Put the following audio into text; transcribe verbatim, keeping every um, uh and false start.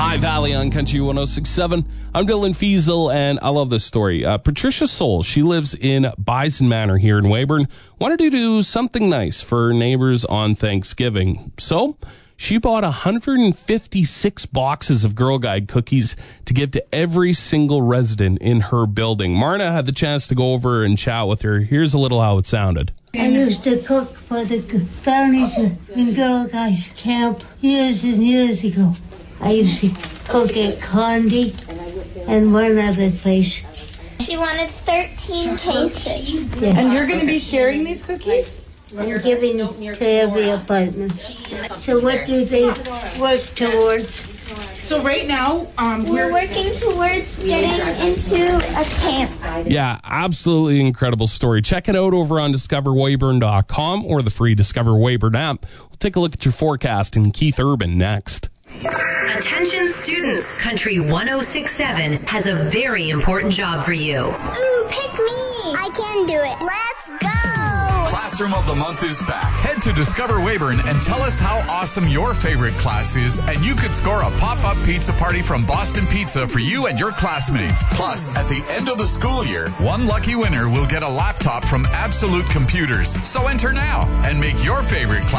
High Valley on Country one oh six point seven. I'm Dylan Fiesel, and I love this story. Uh, Patricia Soul, she lives in Bison Manor here in Weyburn, wanted to do something nice for her neighbors on Thanksgiving. So she bought one hundred fifty-six boxes of Girl Guide cookies to give to every single resident in her building. Marna had the chance to go over and chat with her. Here's a little how it sounded. I used to cook for the families in Girl Guides camp years and years ago. I used to cook at Condi and one other place. She wanted thirteen cases. Yes. And you're going to be sharing these cookies? I'm giving to every apartment. So what do they work towards? So right now, um, We're we're... working towards getting into a camp. Yeah, absolutely incredible story. Check it out over on discover weyburn dot com or the free Discover Weyburn app. We'll take a look at your forecast in Keith Urban next. Attention students, Country one oh six point seven has a very important job for you. Ooh, pick me! I can do it. Let's go! Classroom of the Month is back. Head to Discover Weyburn and tell us how awesome your favorite class is, and you could score a pop-up pizza party from Boston Pizza for you and your classmates. Plus, at the end of the school year, one lucky winner will get a laptop from Absolute Computers. So enter now and make your favorite class